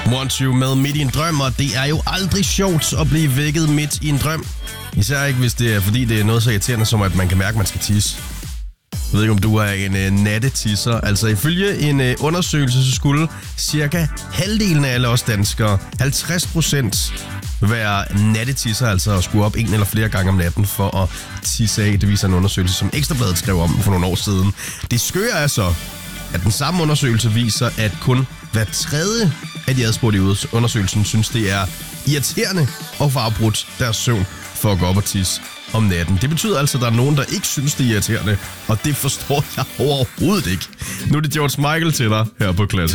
Want You med Midt i en drøm, og det er jo aldrig sjovt at blive vækket midt i en drøm. Især ikke, hvis det er, fordi det er noget så irriterende, som at man kan mærke, at man skal tisse. Jeg ved ikke, om du er en nattetisser. Altså ifølge en undersøgelse, så skulle cirka halvdelen af alle os danskere, 50%, være nattetisser, altså at skulle op en eller flere gange om natten for at tisse af. Det viser en undersøgelse, som Ekstrabladet skrev om for nogle år siden. Det skøre er så, at den samme undersøgelse viser, at kun hver tredje af de adspurgte i undersøgelsen synes, det er irriterende at få afbrudt deres søvn for at gå op og tisse om natten. Det betyder altså, at der er nogen, der ikke synes, det er irriterende, og det forstår jeg overhovedet ikke. Nu er det George Michael til dig her på Classic.